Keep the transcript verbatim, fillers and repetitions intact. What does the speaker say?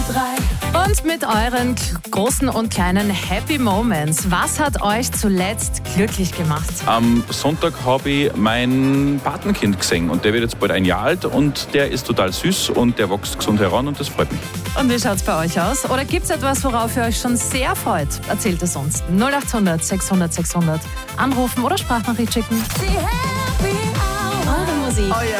drei. Und mit euren großen und kleinen Happy Moments. Was hat euch zuletzt glücklich gemacht? Am Sonntag habe ich mein Patenkind gesehen und der wird jetzt bald ein Jahr alt und der ist total süß und der wächst gesund heran und das freut mich. Und wie schaut es bei euch aus? Oder gibt es etwas, worauf ihr euch schon sehr freut? Erzählt es uns. null acht hundert sechshundert sechshundert. Anrufen oder Sprachnachricht schicken. Eure Musik. Euer